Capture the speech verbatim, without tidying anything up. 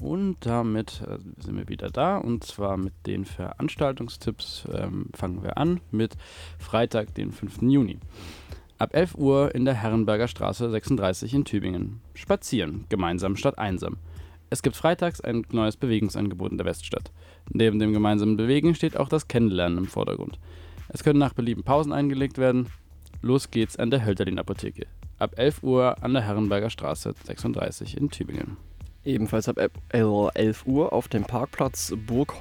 Und damit äh, sind wir wieder da, und zwar mit den Veranstaltungstipps. Ähm, fangen wir an mit Freitag, den fünften Juni. Ab elf Uhr in der Herrenberger Straße sechsunddreißig in Tübingen. Spazieren, gemeinsam statt einsam. Es gibt freitags ein neues Bewegungsangebot in der Weststadt. Neben dem gemeinsamen Bewegen steht auch das Kennenlernen im Vordergrund. Es können nach Belieben Pausen eingelegt werden. Los geht's an der Hölderlin-Apotheke. Ab elf Uhr an der Herrenberger Straße sechsunddreißig in Tübingen. Ebenfalls ab elf Uhr auf dem Parkplatz Burg